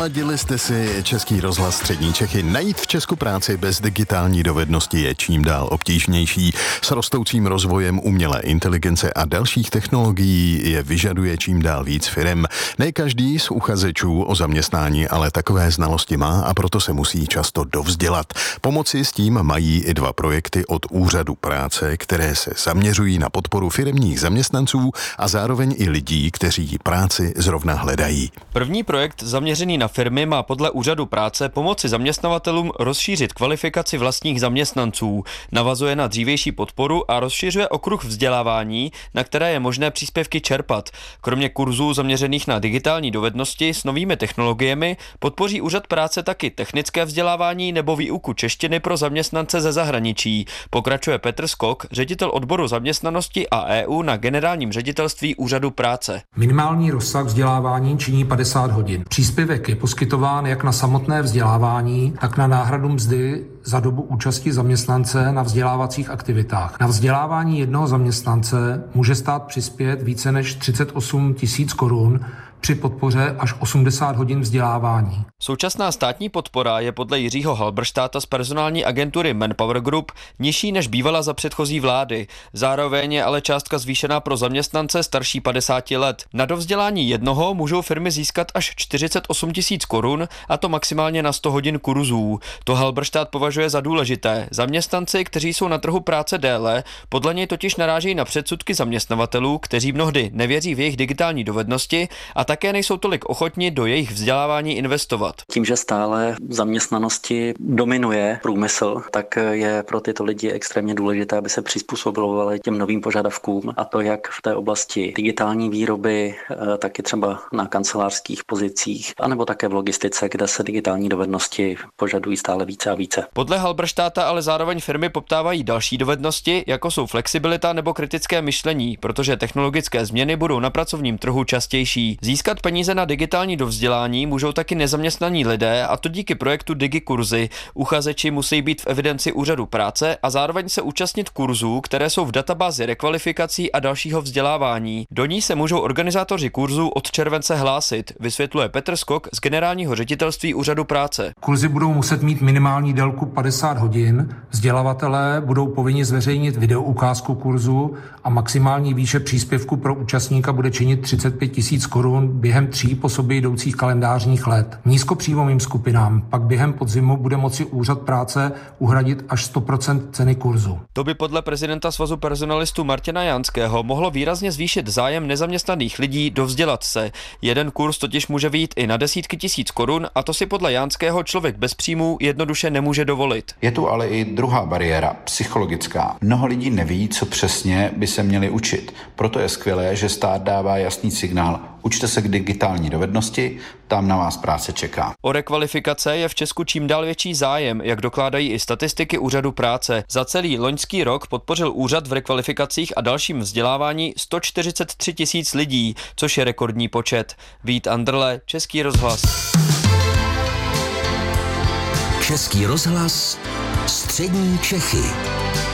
Naladili jste si Český rozhlas Střední Čechy. Najít v Česku práci bez digitální dovednosti je čím dál obtížnější. S rostoucím rozvojem umělé inteligence a dalších technologií je vyžaduje čím dál víc firem. Ne každý z uchazečů o zaměstnání ale takové znalosti má a proto se musí často dovzdělat. Pomoci s tím mají i 2 projekty od Úřadu práce, které se zaměřují na podporu firemních zaměstnanců a zároveň i lidí, kteří práci zrovna hledají. První projekt zaměřený na firmy má podle Úřadu práce pomoci zaměstnavatelům rozšířit kvalifikaci vlastních zaměstnanců, navazuje na dřívější podporu a rozšiřuje okruh vzdělávání, na které je možné příspěvky čerpat. Kromě kurzů zaměřených na digitální dovednosti s novými technologiemi podpoří Úřad práce taky technické vzdělávání nebo výuku češtiny pro zaměstnance ze zahraničí. Pokračuje Petr Skok, ředitel odboru zaměstnanosti a EU na Generálním ředitelství Úřadu práce. Minimální rozsah vzdělávání činí 50 hodin. Příspěvek je poskytován jak na samotné vzdělávání, tak na náhradu mzdy za dobu účasti zaměstnance na vzdělávacích aktivitách. Na vzdělávání jednoho zaměstnance může stát přispět více než 38 000 korun, při podpoře až 80 hodin vzdělávání. Současná státní podpora je podle Jiřího Halberštáta z personální agentury Manpower Group nižší než bývala za předchozí vlády. Zároveň je ale částka zvýšená pro zaměstnance starší 50 let. Na dovzdělání jednoho můžou firmy získat až 48 000 korun, a to maximálně na 100 hodin kurzů. To Halberštát považuje za důležité. Zaměstnanci, kteří jsou na trhu práce déle, podle něj totiž narážejí na předsudky zaměstnavatelů, kteří mnohdy nevěří v jejich digitální dovednosti a také nejsou tolik ochotni do jejich vzdělávání investovat. Tím, že stále v zaměstnanosti dominuje průmysl, tak je pro tyto lidi extrémně důležité, aby se přizpůsobovali těm novým požadavkům, a to jak v té oblasti digitální výroby, tak i třeba na kancelářských pozicích, anebo také v logistice, kde se digitální dovednosti požadují stále více a více. Podle Halberštáta ale zároveň firmy poptávají další dovednosti, jako jsou flexibilita nebo kritické myšlení, protože technologické změny budou na pracovním trhu častější. Získat peníze na digitální dovzdělání můžou taky nezaměstnaní lidé, a to díky projektu DigiKurzy. Uchazeči musí být v evidenci Úřadu práce a zároveň se účastnit kurzů, které jsou v databázi rekvalifikací a dalšího vzdělávání. Do ní se můžou organizátoři kurzů od července hlásit, vysvětluje Petr Skok z Generálního ředitelství Úřadu práce. Kurzy budou muset mít minimální délku 50 hodin, vzdělavatelé budou povinni zveřejnit videoukázku kurzu a maximální výše příspěvku pro účastníka bude činit 35 000 korun během 3 po sobě jdoucích kalendářních let. Nízkopříjmovým skupinám pak během podzimu bude moci Úřad práce uhradit až 100% ceny kurzu. To by podle prezidenta Svazu personalistů Martina Janského mohlo výrazně zvýšit zájem nezaměstnaných lidí dovzdělat se. Jeden kurz totiž může vyjít i na desítky tisíc korun, a to si podle Janského člověk bez příjmů jednoduše nemůže dovolit. Je tu ale i druhá bariéra, psychologická. Mnoho lidí neví, co přesně by se měli učit. Proto je skvělé, že stát dává jasný signál: učte se k digitální dovednosti, tam na vás práce čeká. O rekvalifikace je v Česku čím dál větší zájem, jak dokládají i statistiky Úřadu práce. Za celý loňský rok podpořil úřad v rekvalifikacích a dalším vzdělávání 143 000 lidí, což je rekordní počet. Vít Andrle, Český rozhlas. Český rozhlas Střední Čechy.